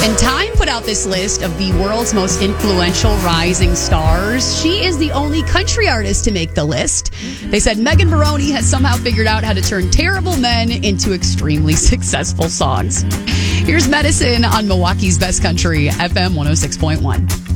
And Time put out this list of the world's most influential rising stars. She is the only country artist to make the list. They said Megan Moroney has somehow figured out how to turn terrible men into extremely successful songs. Here's Medicine on Milwaukee's Best Country, FM 106.1.